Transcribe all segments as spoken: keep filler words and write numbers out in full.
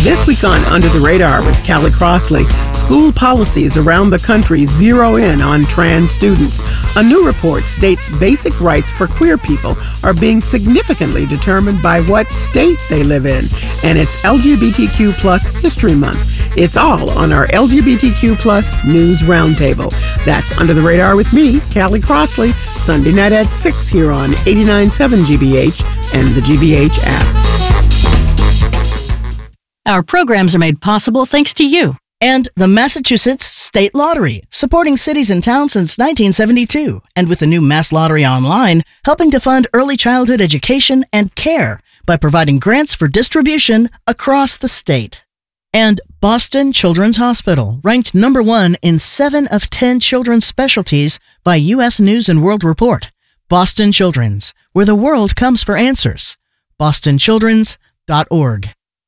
This week on Under the Radar with Callie Crossley, school policies around the country zero in on trans students. A new report states basic rights for queer people are being significantly determined by what state they live in. And it's L G B T Q plus History Month. It's all on our L G B T Q plus News Roundtable. That's Under the Radar with me, Callie Crossley, Sunday night at six here on eighty-nine point seven G B H and the G B H app. Our programs are made possible thanks to you. And the Massachusetts State Lottery, supporting cities and towns since nineteen seventy-two. And with the new Mass Lottery Online, helping to fund early childhood education and care by providing grants for distribution across the state. And Boston Children's Hospital, ranked number one in seven of ten children's specialties by U S News and World Report. Boston Children's, where the world comes for answers. boston children's dot org.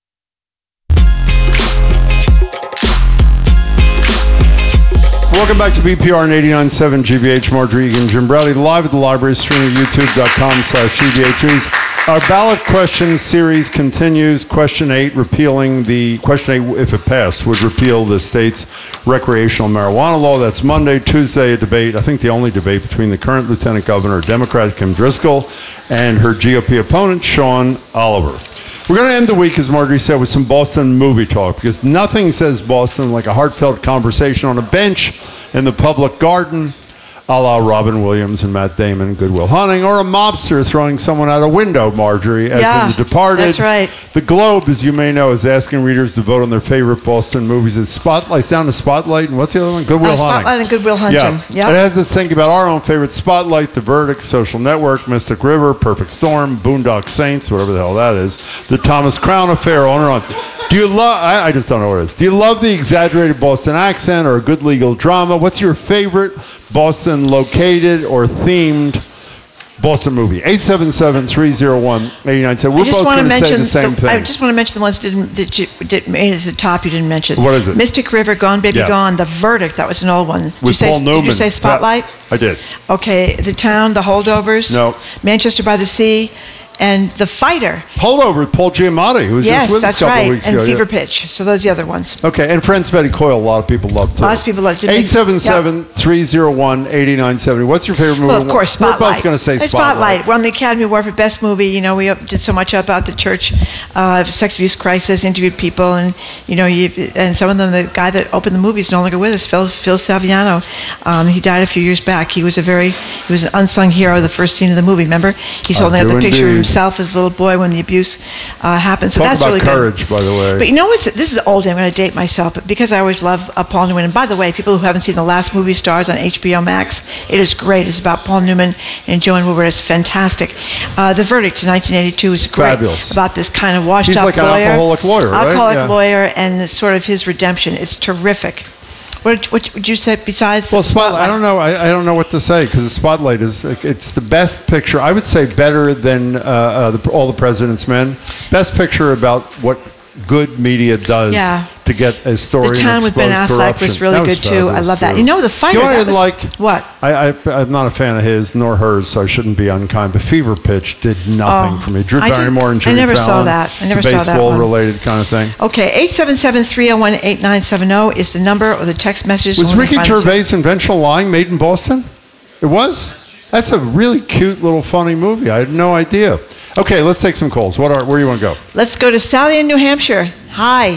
Welcome back to B P R and eighty-nine point seven G B H. Marjorie Egan, Jim Browdy, live at the library, streaming at youtube.com slash GBH. Our ballot questions series continues. Question eight, repealing the, question eight, if it passed, would repeal the state's recreational marijuana law. That's Monday. Tuesday, a debate, I think the only debate between the current Lieutenant Governor, Democrat Kim Driscoll, and her G O P opponent, Sean Oliver. We're going to end the week, as Marjorie said, with some Boston movie talk, because nothing says Boston like a heartfelt conversation on a bench in the public garden, a la Robin Williams and Matt Damon, Good Will Hunting, or a mobster throwing someone out a window, Marjorie, as yeah, in The Departed. That's right. The Globe, as you may know, is asking readers to vote on their favorite Boston movies. It's Spotlight, down to Spotlight, and what's the other one? Good Will uh, Hunting. Spotlight and Good Will Hunting. Yeah. Yep. It has us think about our own favorite Spotlight, The Verdict, Social Network, Mystic River, Perfect Storm, Boondock Saints, whatever the hell that is, The Thomas Crown Affair, on and on. Do you love, I, I just don't know what it is. Do you love the exaggerated Boston accent or a good legal drama? What's your favorite Boston located or themed Boston movie? eight seven seven, three oh one, eight nine seven. We're both going to say the same the, thing. I just want to mention the ones that, didn't, that you did, made it at the top you didn't mention. What is it? Mystic River, Gone Baby Yeah. Gone, The Verdict, that was an old one. Did With you say, Paul Newman. Did you say Spotlight? Yeah, I did. Okay, The Town, The Holdovers. No. Manchester by the Sea, and The Fighter. Holdover with Paul Giamatti, who was Yes, just with us that's a couple right. of weeks And ago. Fever yeah. Pitch. So those are the other ones. Okay, and Friends Betty Coyle, a lot of people love too. Lots of people love to. eight seven seven, three oh one, eight nine seven oh. What's your favorite movie? Well, of course, Spotlight. We're both going to say Hey, Spotlight. Spotlight. We're on the Academy Award for Best Movie. You know, we did so much about the church uh, sex abuse crisis, interviewed people, and you know, you, and some of them, the guy that opened the movie is no longer with us, Phil, Phil Saviano. Um, he died a few years back. He was a very, he was an unsung hero of the first scene of the movie. Remember, he's holding up the picture indeed. of himself as a little boy when the abuse uh, happened. So Talk that's about really courage, good. by the way. But you know what's, this is old. I'm going to date myself, but because I always love uh, Paul Newman. And by the way, people who haven't seen The Last Movie Stars on H B O Max, it is great. It's about Paul Newman and Joan Woodward. It's fantastic. Uh, the Verdict in nineteen eighty-two is great. Fabulous. About this kind of washed He's up like an lawyer. alcoholic lawyer, right? Alcoholic Yeah. lawyer, and sort of his redemption. It's terrific. What, what would you say besides Well, Spotlight, I don't know. I, I don't know what to say, because Spotlight is, it's the best picture. I would say better than uh, uh, the, All the President's Men. Best picture about what good media does Yeah. to get a story The and Town with Ben expose Affleck corruption. was really That good too. I fabulous, love that. too. You know, The Fighter. You know what I that didn't was, like? What? I, I, I'm not a fan of his nor hers, so I shouldn't be unkind. But Fever Pitch did nothing Oh, for me. Drew I did- Barrymore and I Jimmy never saw Fallon. that. I never it's a saw that baseball one. related kind of thing. Okay, eight seven seven, three oh one, eight nine seven oh is the number, or the text message. Was when we Ricky find it. Gervais' Inventional Lying made in Boston? It was? That's a really cute little funny movie. I had no idea. Okay, let's take some calls. What are, where do you want to go? Let's go to Sally in New Hampshire. Hi.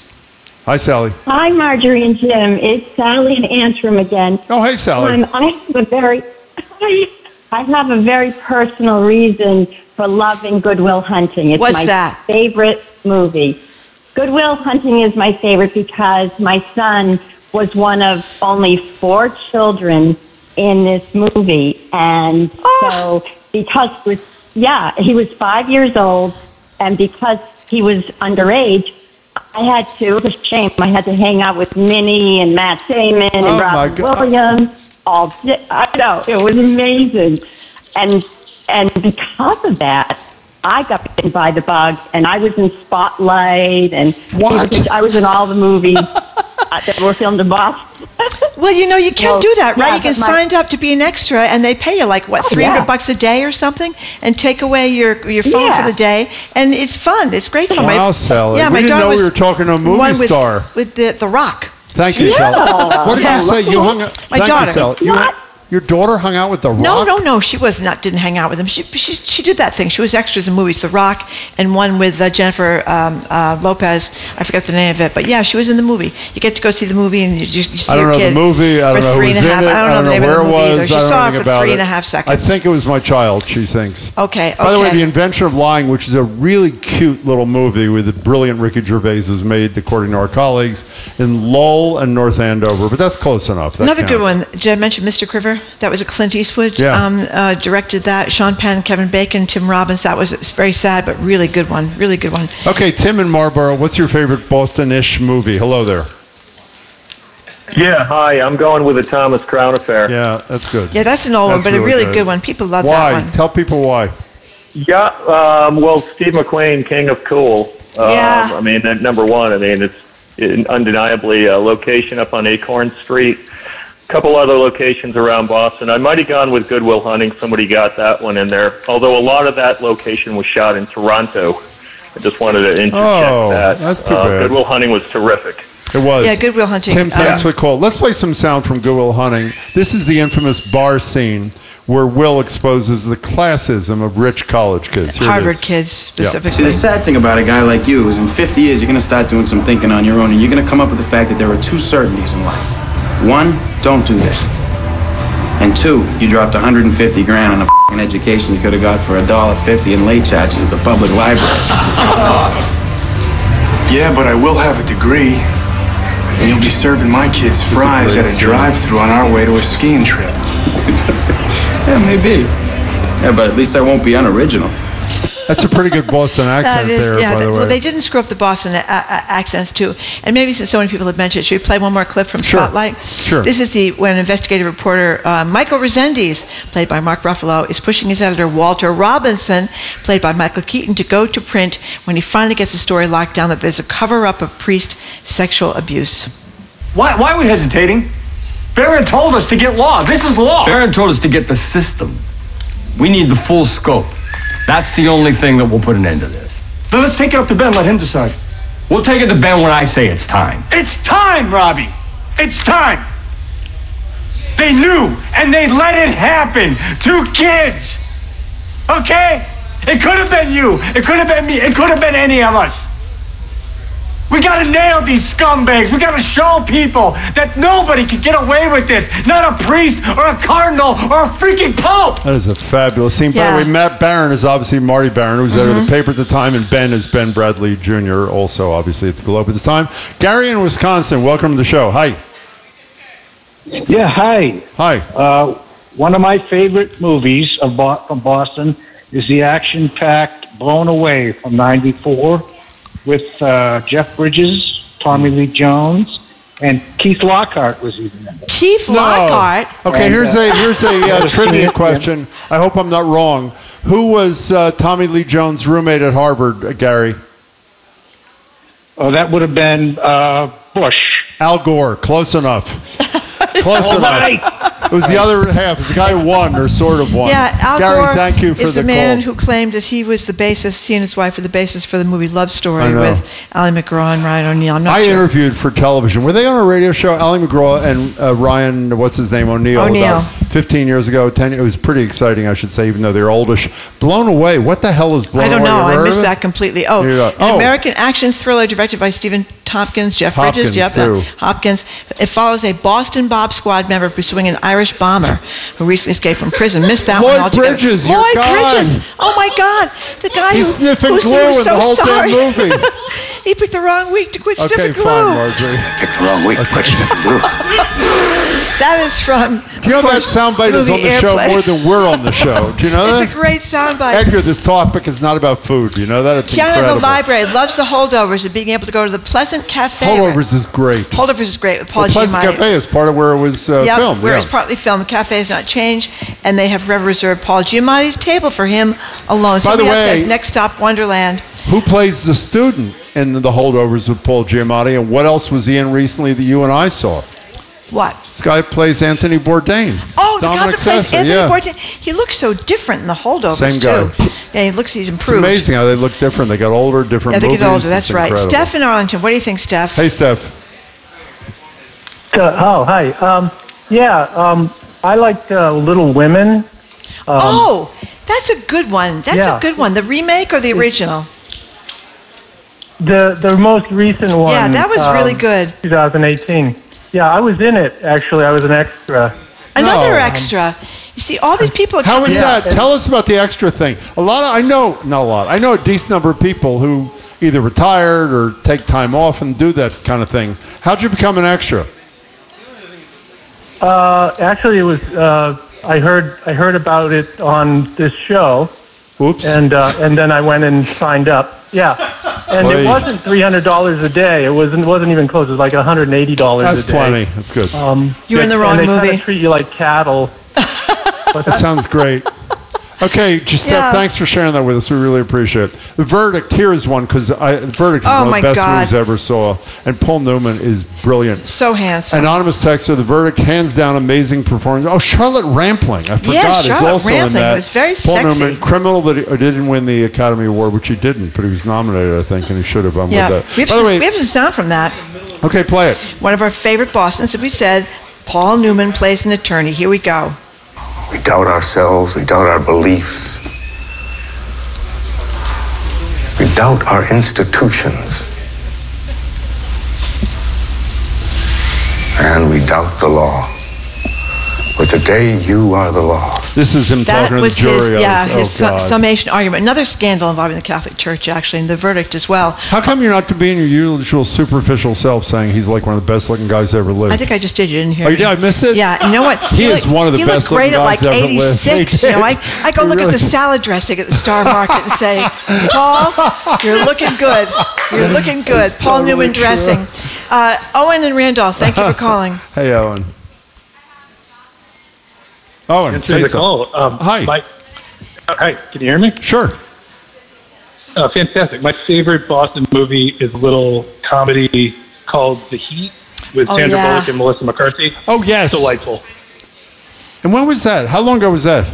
Hi, Sally. Hi, Marjorie and Jim. It's Sally in Antrim again. Oh, hey, Sally. Um, I have a very, I have a very personal reason for loving Good Will Hunting. It's What's my that? favorite movie. Good Will Hunting is my favorite because my son was one of only four children in this movie, and Oh. so because he was, yeah, he was five years old, and because he was underage, I had to, it was a shame, I had to hang out with Minnie and Matt Damon and Oh, my Robin God. Williams. All, I know, it was amazing. And and because of that, I got bitten by the bug, and I was in Spotlight, and What? I was in all the movies uh, that were filmed in Boston. Well, you know, you can Well, do that, right? yeah, you can but my- sign up to be an extra, and they pay you like what, Oh, three hundred yeah. bucks a day or something, and take away your your phone Yeah. for the day, and it's fun. It's great fun. Wow, my, Sally. Yeah, We my didn't daughter know we was were talking to a movie one with, star. with the the Rock. Thank you, Sally. What did Yeah. you say? You hung out. My thank daughter. You, Sally. You, What? your daughter hung out with The Rock? No, no, no. She was not. Didn't hang out with him. She she she did that thing. She was extras in movies, The Rock, and one with uh, Jennifer um, uh, Lopez. I forget the name of it, but yeah, she was in the movie. You get to go see the movie, and you, you, you see I don't your know kid the movie. I for don't know three who's and a in half. it. I don't know the name where of the it movie was. either. She I don't know saw it anything for about three it. and a half seconds. I think it was my child, she thinks. Okay, By the way, okay. The Invention of Lying, which is a really cute little movie with the brilliant Ricky Gervais, was made, according to our colleagues, in Lowell and North Andover. But that's close enough. That Another good counts. one. Did I mention Mister Criver? That was a Clint Eastwood. Yeah. Um, uh, directed that. Sean Penn, Kevin Bacon, Tim Robbins. That was it's very sad, but really good one. Really good one. Okay, Tim in Marlboro, what's your favorite Boston-ish movie? Hello there. Yeah, hi. I'm going with the Thomas Crown Affair. Yeah, that's good. Yeah, that's an old That's one, but a really really good. good one. People love Why? that one. Tell people why. Yeah, um, well, Steve McQueen, King of Cool. Um, Yeah. I mean, at number one, I mean, it's undeniably a location up on Acorn Street. A couple other locations around Boston. I might have gone with Good Will Hunting. Somebody got that one in there. Although a lot of that location was shot in Toronto. I just wanted to interject Oh, that. that's too uh, bad. Good Will Hunting was terrific. It was. Yeah, Good Will Hunting. Tim, thanks Um, for the call. Let's play some sound from Good Will Hunting. This is the infamous bar scene where Will exposes the classism of rich college kids. Here it Harvard is. kids Yeah. specifically. See, the sad thing about a guy like you is in fifty years, you're going to start doing some thinking on your own, and you're going to come up with the fact that there are two certainties in life. One, don't do that. And two, you dropped one hundred fifty grand on a f***ing education you could have got for a dollar fifty in late charges at the public library. Yeah, but I will have a degree. And you'll be serving my kids fries at a drive-thru on our way to a skiing trip. Yeah, maybe. Yeah, but at least I won't be unoriginal. That's a pretty good Boston accent That is, there, yeah. by that- the way. well, they didn't screw up the Boston a- a- accents too. And maybe since so many people have mentioned it, should we play one more clip from Sure. Spotlight? Sure. This is the when investigative reporter uh, Michael Resendiz, played by Mark Ruffalo, is pushing his editor Walter Robinson, played by Michael Keaton, to go to print when he finally gets the story locked down that there's a cover-up of priest sexual abuse. Why, why are we hesitating? Barron told us to get law. This is law. Barron told us to get the system. We need the full scope. That's the only thing that will put an end to this. Then let's take it up to Ben. Let him decide. We'll take it to Ben when I say it's time. It's time, Robbie. It's time. They knew, and they let it happen. Two kids. Okay? It could have been you. It could have been me. It could have been any of us. We gotta nail these scumbags. We gotta show people that nobody can get away with this. Not a priest or a cardinal or a freaking pope. That is a fabulous scene. By Yeah. the way, Matt Barron is obviously Marty Barron, who was editor Mm-hmm. of the paper at the time, and Ben is Ben Bradley Junior, also obviously at the Globe at the time. Gary in Wisconsin, welcome to the show. Hi. Yeah, hi. Hi. Uh, one of my favorite movies of Bo- from Boston is the action-packed Blown Away from ninety-four with uh, Jeff Bridges, Tommy Lee Jones, and Keith Lockhart was even in it. Keith Lockhart. Okay, And, here's uh, a here's a uh, Never seen trivia it, question. I hope I'm not wrong. Who was uh, Tommy Lee Jones' roommate at Harvard, uh, Gary? Oh, that would have been uh, Bush. Al Gore. Close enough. Close All enough. right. It was the other half. It's the guy who won, or sort of won. Yeah, Al Gary, Gore thank you for is the, the man call. who claimed that he was the basis, he and his wife were the basis for the movie Love I Story know. with Ally McGraw and Ryan O'Neal. I'm not I sure. interviewed for television. Were they on a radio show? Ally McGraw and uh, Ryan, what's his name, O'Neal, O'Neal. about fifteen years ago. ten, it was pretty exciting, I should say, even though they're oldish. Blown Away. What the hell is Blown I don't Away? know. You ever I heard missed of it? that completely. Oh, You're an like, oh. American action thriller directed by Stephen Tompkins, Jeff Hopkins, Bridges. Yep, too. uh, Hopkins. It follows a Boston Bob Squad member pursuing an Irish bomber who recently escaped from prison. Missed that Lloyd one altogether. Bridges, your Lloyd guy. Bridges. Oh my God, the guy He's who sniffing who's, glue who's in so the whole damn sorry. movie. He picked the wrong week to quit Okay, sniffing glue. fine, Marjorie. Picked the wrong week. Quit sniffing glue. That is from. Do you know that soundbite is on the show more than we're on the show? Do you know It's that? a great soundbite. Edgar, this topic is not about food. Do you know that? It's Tiana in incredible. the library loves the holdovers and being able to go to the Pleasant Cafe. Holdovers is great. Holdovers is great with Paul The Pleasant Giamatti. Cafe is part of where it was uh, Yep, filmed. where yeah. it's partly filmed. The cafe has not changed, and they have reserved Paul Giamatti's table for him alone. By the Somebody else way- says Next Stop Wonderland. Who plays the student in The Holdovers with Paul Giamatti, and what else was he in recently that you and I saw? What? This guy plays Anthony Bourdain. Oh, the Dominic guy that plays Sessa, Anthony yeah. Bourdain. He looks so different in the Holdovers, Same guy. too. Yeah, he looks, he's It's improved. amazing how they look different. They got older, different Yeah, they movies. get older, that's It's right. incredible. Steph in Arlington, what do you think, Steph? Hey, Steph. Uh, oh, hi. Um, yeah, um, I liked uh, Little Women. Um, oh, that's a good one. That's yeah. a good one. The remake or the original? The the most recent one. Yeah, that was really um, good. twenty eighteen. Yeah, I was in it, actually. I was an extra. Another No. extra. You see, all these people. How is Yeah. that? Tell us about the extra thing. A lot of, I know, not a lot, I know a decent number of people who either retired or take time off and do that kind of thing. How'd you become an extra? Uh, actually, it was. Uh, I heard. I heard about it on this show. Oops. And uh, and then I went and signed up. Yeah. And Boy. it wasn't three hundred dollars a day. It wasn't. wasn't even close. It was like one hundred and eighty dollars That's a day. plenty. That's good. Um, You're in the and wrong they movie. Kind of treat you like cattle. That sounds great. Okay, Giselle, Yeah. thanks for sharing that with us. We really appreciate it. The Verdict, here is one, because The Verdict is Oh, one of my the best God. movies I ever saw. And Paul Newman is brilliant. So handsome. Anonymous texter, The Verdict, hands down, amazing performance. Oh, Charlotte Rampling, I forgot, is Charlotte also in Rampling that. was very Paul sexy. Newman, criminal that he, uh, didn't win the Academy Award, which he didn't, but he was nominated, I think, and he should have. I'm yeah, with that. we have, By the some, way, we have some sound from that. okay, play it. One of our favorite Bostons that we said, Paul Newman plays an attorney. Here we go. We doubt ourselves, we doubt our beliefs. We doubt our institutions. And we doubt the law. But today you are the law. This is him That talking to the was jury. his, I yeah, was- his oh, su- God. summation argument. Another scandal involving the Catholic Church, actually, and the verdict as well. How come you're not to be in your usual superficial self saying he's like one of the best looking guys ever lived? I think I just did. You didn't hear Oh, me. you did? I missed it? Yeah, you know what? He is one of the he best looked great looking at like guys ever lived. eighty-six. He You know, I, I go He look really at the did. salad dressing at the Star Market and say, Paul, you're looking good. You're looking good. It's Paul totally Newman true. dressing. Uh, Owen and Randolph, thank you for calling. Hey, Owen. Owen, Answering say the something. call. Um, Hi. My, uh, hi, can you hear me? Sure. Uh, fantastic. My favorite Boston movie is a little comedy called The Heat with Oh, Sandra yeah. Bullock and Melissa McCarthy. Oh, yes. Delightful. And when was that? How long ago was that?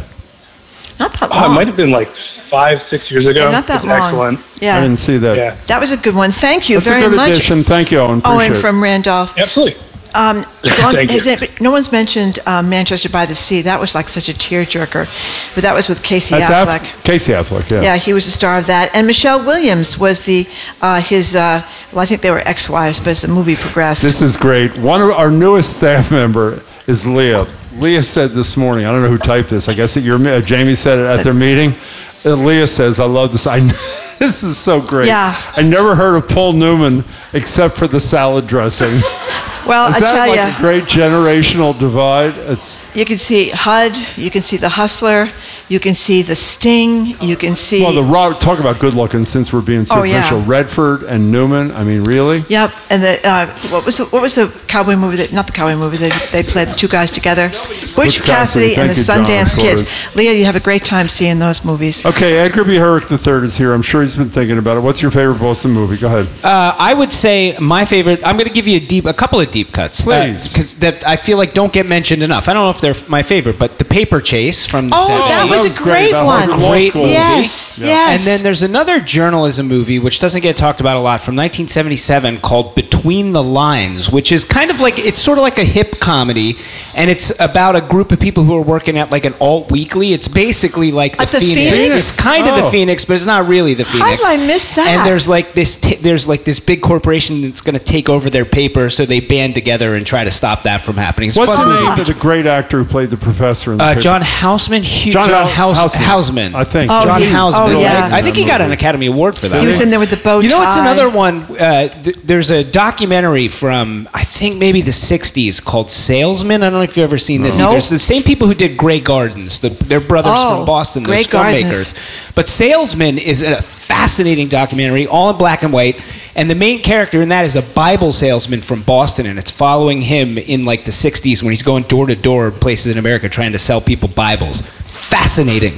Not that Oh, it long. might have been like five, six years ago. Yeah, not that It's long. excellent. Yeah. I didn't see that. Yeah. That was a good one. Thank you That's very a good much. addition. Thank you, Owen. Appreciate Owen it. from Randolph. Absolutely. Um, Dawn- Thank you. has it- no one's mentioned um, Manchester by the Sea. That was like such a tearjerker. But that was with Casey That's Affleck. Aff- Casey Affleck, yeah. Yeah, he was the star of that. And Michelle Williams was the uh, his. Uh, well, I think they were ex-wives, but as the movie progressed, This is great. One of our newest staff member is Leah. Leah said this morning, I don't know who typed this. I guess at your, uh, Jamie said it at their meeting. Uh, Leah says, I love this. I, this is so great. Yeah. I never heard of Paul Newman except for the salad dressing. well, is I that tell like you, a great generational divide? It's you can see H U D, you can see The Hustler, you can see The Sting, you can see. well, the raw, talk about good looking since we're being Oh, yeah. superficial. Redford and Newman. I mean, really? Yep, and the uh, what was the, what was the cowboy movie that not the cowboy movie they they played the two guys together, Butch, Butch Cassidy, Cassidy and the thank you, John, Sundance of Kids. course. Leah, you have a great time seeing those movies. Okay, Edgar B. Herrick the third is here. I'm sure he's been thinking about it. What's your favorite Boston movie? Go ahead. Uh, I would say my favorite. I'm going to give you a deep, a couple of deep cuts, Please. because that I feel like don't get mentioned enough. I don't know if they're my favorite, but The Paper Chase from the Oh, seventies. that was, that was a great. great, That was one. a law Great school movie. Yes, Yeah. yes. And then there's another journalism movie which doesn't get talked about a lot from nineteen seventy-seven called Between the Lines, which is kind of like it's sort of like a hip comedy, and it's about a group of people who are working at like an alt weekly. It's basically like the, At the Phoenix. Phoenix? It's kind of Oh. the Phoenix, but it's not really the How Phoenix. did I miss that? And there's like this t- there's like this big corporation that's going to take over their paper, so they band together and try to stop that from happening. It's What's fun the movie. name of the great actor who played the professor in the Uh, paper? John Houseman, Hugh, John John, Hou- House, Houseman. Houseman, I think. Oh, John he- Houseman. oh, yeah. I, I think he got an Academy Award for that. He was in there with the bow You know what's tie. another one? Uh, th- there's a documentary from I think maybe the sixties called Salesman. I don't know if you've ever seen this. No. There's the same people who did Grey Gardens. The, they're brothers Oh, from Boston. Grey Those filmmakers. Gardens. But Salesman is a fascinating documentary, all in black and white. And the main character in that is a Bible salesman from Boston, and it's following him in like the sixties when he's going door to door in places in America trying to sell people Bibles. Fascinating.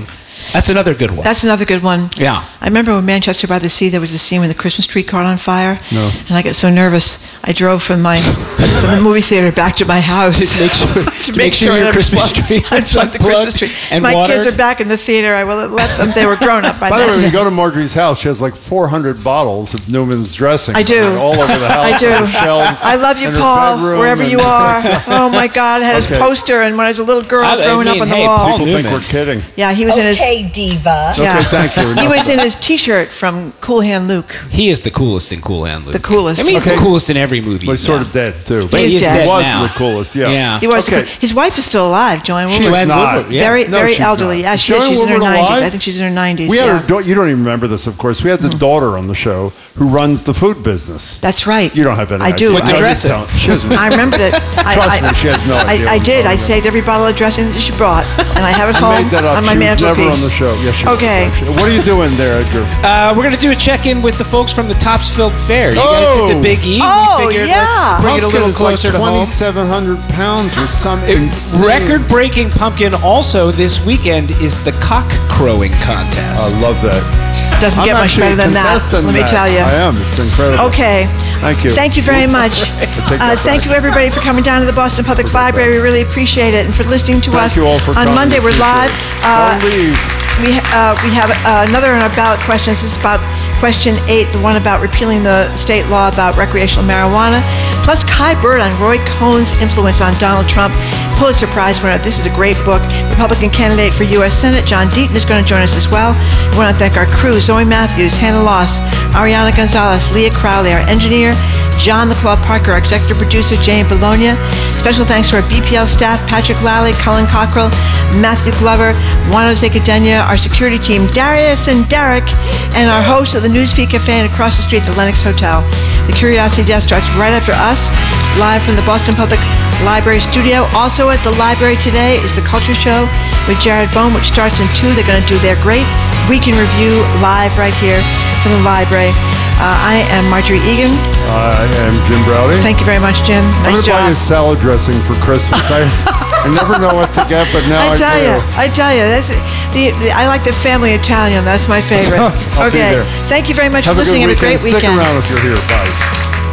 That's another good one. That's another good one. Yeah. I remember in Manchester by the Sea, there was a scene when the Christmas tree caught on fire. No. And I got so nervous, I drove from my from the movie theater back to my house to make sure to make sure your that Christmas it was- tree I was plugged the Christmas tree. and my watered. kids are back in the theater. I will have left them. They were grown up by, By the way, then. when you go to Marjorie's house, she has like four hundred bottles of Newman's dressing. I do. All over the house. I do. on the shelves, I love you, in her Paul, bedroom, wherever and- you are. Oh my God, I had his Okay. poster, and when I was a little girl I- I growing mean, up on the hey, wall. Paul People think Newman. we're kidding. Yeah, he was in his. Okay, diva. Yeah. Okay, thank you. He Enough was of in that. his T-shirt from Cool Hand Luke. He is the coolest in Cool Hand Luke. The coolest. I mean, he's Okay. the coolest in every movie. But he's he's sort in. of dead too. But He is he's dead dead He was now. the coolest. Yeah. Yeah. He was. Okay. His wife is still alive, Joanne She's Woodward. not. Woodward, yeah. Very, No, very she's elderly. not. Yeah, Is she is. Joanne She's in her Woodward nineties. alive? I think she's in her nineties. We had yeah. her. Da- you don't even remember this, of course. We had the daughter on the show who runs the food business. That's right. You don't have any I idea. do. With the I- dressing. Don't. She doesn't- I remembered it. I, Trust I, me, she has no idea I, I what did. I'm I talking saved every bottle of dressing that she brought, and I have it I home made that up. on my She was mantelpiece. never on the show. Yes, she was, Okay. actually. What are you doing there, Edgar? Uh, we're going to do a check-in with the folks from the Topsfield Fair. You guys did Oh. the Big E. Oh, we figured yeah. let's bring it a Pumpkin little is closer like to home. twenty-seven hundred pounds or some insane. Record-breaking pumpkin. Also, this weekend is the cock crowing contest. I love that. Doesn't I'm get much actually better a than that. contestant Let in me that. tell you. I am. It's incredible. Okay. Thank you. Thank you very much. I take Uh, that thank back. you, everybody, for coming down to the Boston Public Library. We really appreciate it. And for listening to Thank us you all for on coming. Monday. We're live. Appreciate it. Uh, Don't leave. We, uh, we have uh, another on our ballot questions. This is about question eight, the one about repealing the state law about recreational marijuana. Plus, Kai Bird on Roy Cohn's influence on Donald Trump. Pulitzer Prize winner. This is a great book. Republican candidate for U S Senate, John Deaton, is going to join us as well. We want to thank our crew, Zoe Matthews, Hannah Loss, Ariana Gonzalez, Leah Crowley, our engineer, John the Claw Parker, our executive producer, Jane Bologna. Special thanks to our B P L staff, Patrick Lally, Colin Cockrell, Matthew Glover, Juan Jose Cadena, our security team, Darius and Derek, and our host of the Newsfeed Cafe and across the street, the Lenox Hotel. The Curiosity Desk starts right after us, live from the Boston Public Library studio. Also at the library today is the Culture Show with Jared Bohm, which starts in two. They're going to do their great week in review live right here from the library. Uh, I am Marjorie Egan. I am Jim Browdy. Thank you very much, Jim. I'm Nice gonna buy job. you salad dressing for Christmas. I, I never know what to get, but now I, I tell do. you, I tell you, that's the, the. I like the family Italian. That's my favorite. I'll be okay. there. Thank you very much Have for a good listening. Have a great weekend. Stick weekend. around if you're here. Bye.